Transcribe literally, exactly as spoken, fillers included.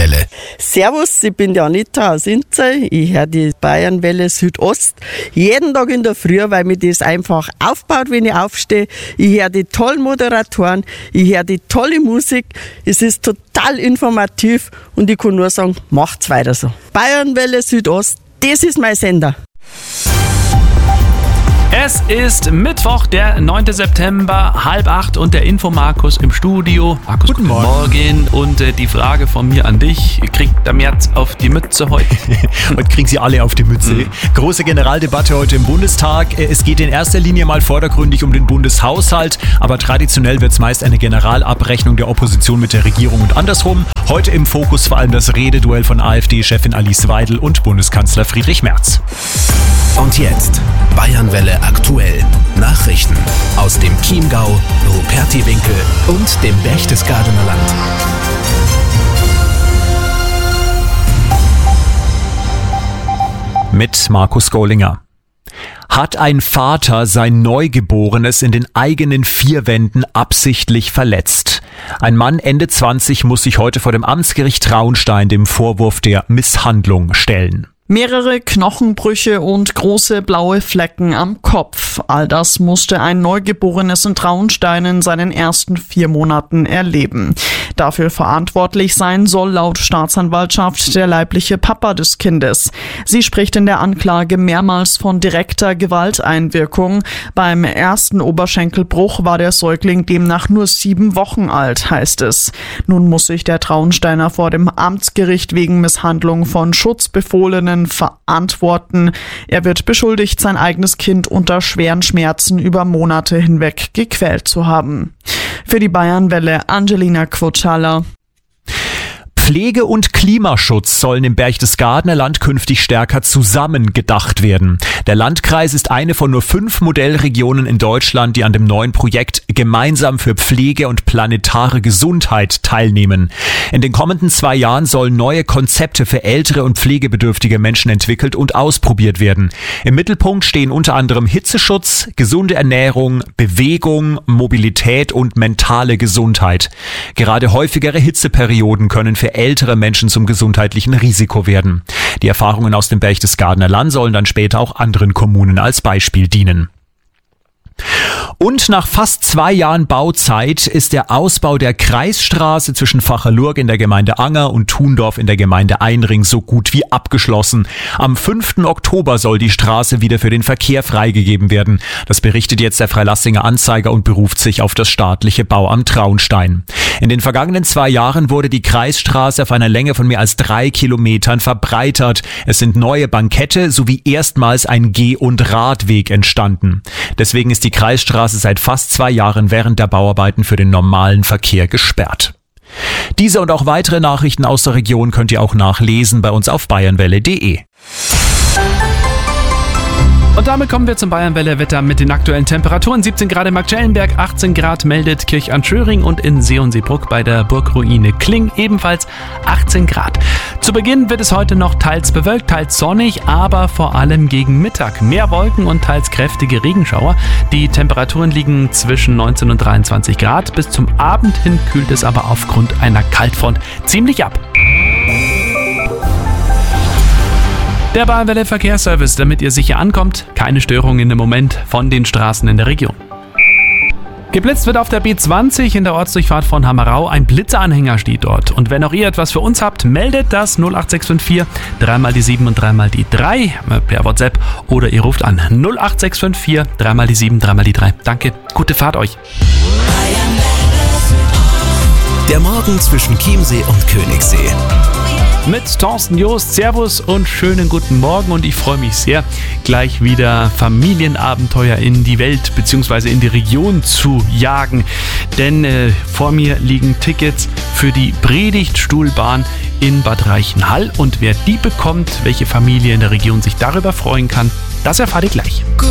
Bayernwelle. Servus, ich bin die Anita aus Inzell. Ich höre die Bayernwelle Südost jeden Tag in der Früh, weil mir das einfach aufbaut, wenn ich aufstehe. Ich höre die tollen Moderatoren, ich höre die tolle Musik. Es ist total informativ und ich kann nur sagen, macht's weiter so. Bayernwelle Südost, das ist mein Sender. Es ist Mittwoch, der neunte September, halb acht und der Info-Markus im Studio. Markus, guten, guten Morgen. Morgen. Und äh, die Frage von mir an dich, kriegt der Merz auf die Mütze heute? Heute kriegen sie alle auf die Mütze. Mhm. Große Generaldebatte heute im Bundestag. Es geht in erster Linie mal vordergründig um den Bundeshaushalt, aber traditionell wird es meist eine Generalabrechnung der Opposition mit der Regierung und andersrum. Heute im Fokus vor allem das Rededuell von AfD-Chefin Alice Weidel und Bundeskanzler Friedrich Merz. Und jetzt Bayernwelle aktuell. Nachrichten aus dem Chiemgau, Rupertiwinkel und dem Berchtesgadener Land. Mit Markus Gollinger. Hat ein Vater sein Neugeborenes in den eigenen vier Wänden absichtlich verletzt? Ein Mann Ende zwanzig muss sich heute vor dem Amtsgericht Traunstein dem Vorwurf der Misshandlung stellen. Mehrere Knochenbrüche und große blaue Flecken am Kopf. All das musste ein Neugeborenes in Traunstein in seinen ersten vier Monaten erleben. Dafür verantwortlich sein soll laut Staatsanwaltschaft der leibliche Papa des Kindes. Sie spricht in der Anklage mehrmals von direkter Gewalteinwirkung. Beim ersten Oberschenkelbruch war der Säugling demnach nur sieben Wochen alt, heißt es. Nun muss sich der Traunsteiner vor dem Amtsgericht wegen Misshandlung von Schutzbefohlenen verantworten. Er wird beschuldigt, sein eigenes Kind unter schweren Schmerzen über Monate hinweg gequält zu haben. Für die Bayernwelle Angelina Quotschala. Pflege und Klimaschutz sollen im Berchtesgadener Land künftig stärker zusammen gedacht werden. Der Landkreis ist eine von nur fünf Modellregionen in Deutschland, die an dem neuen Projekt Gemeinsam für Pflege und planetare Gesundheit teilnehmen. In den kommenden zwei Jahren sollen neue Konzepte für ältere und pflegebedürftige Menschen entwickelt und ausprobiert werden. Im Mittelpunkt stehen unter anderem Hitzeschutz, gesunde Ernährung, Bewegung, Mobilität und mentale Gesundheit. Gerade häufigere Hitzeperioden können für ältere Menschen zum gesundheitlichen Risiko werden. Die Erfahrungen aus dem Berchtesgadener Land sollen dann später auch anderen Kommunen als Beispiel dienen. Und nach fast zwei Jahren Bauzeit ist der Ausbau der Kreisstraße zwischen Vacherlurg in der Gemeinde Anger und Thundorf in der Gemeinde Einring so gut wie abgeschlossen. Am fünften Oktober soll die Straße wieder für den Verkehr freigegeben werden. Das berichtet jetzt der Freilassinger Anzeiger und beruft sich auf das staatliche Bauamt Traunstein. In den vergangenen zwei Jahren wurde die Kreisstraße auf einer Länge von mehr als drei Kilometern verbreitert. Es sind neue Bankette sowie erstmals ein Geh- und Radweg entstanden. Deswegen ist die Kreisstraße seit fast zwei Jahren während der Bauarbeiten für den normalen Verkehr gesperrt. Diese und auch weitere Nachrichten aus der Region könnt ihr auch nachlesen bei uns auf bayernwelle punkt de. Und damit kommen wir zum Bayernwelle-Wetter mit den aktuellen Temperaturen. siebzehn Grad in Marktschellenberg, achtzehn Grad meldet Kirch-an-Schöring und in See- und Seebruck bei der Burgruine Kling ebenfalls achtzehn Grad. Zu Beginn wird es heute noch teils bewölkt, teils sonnig, aber vor allem gegen Mittag mehr Wolken und teils kräftige Regenschauer. Die Temperaturen liegen zwischen neunzehn und dreiundzwanzig Grad. Bis zum Abend hin kühlt es aber aufgrund einer Kaltfront ziemlich ab. Der Bayernwelle Verkehrsservice, damit ihr sicher ankommt. Keine Störungen im Moment von den Straßen in der Region. Geblitzt wird auf der B zwanzig in der Ortsdurchfahrt von Hammerau. Ein Blitzeranhänger steht dort. Und wenn auch ihr etwas für uns habt, meldet das null acht sechs fünf vier, dreimal die sieben und dreimal die drei per WhatsApp oder ihr ruft an null acht sechs fünf vier, dreimal die sieben, dreimal die drei. Danke, gute Fahrt euch. Der Morgen zwischen Chiemsee und Königssee. Mit Thorsten Joost, Servus und schönen guten Morgen und ich freue mich sehr, gleich wieder Familienabenteuer in die Welt bzw. in die Region zu jagen, denn äh, vor mir liegen Tickets für die Predigtstuhlbahn in Bad Reichenhall und wer die bekommt, welche Familie in der Region sich darüber freuen kann, das erfahrt ihr gleich.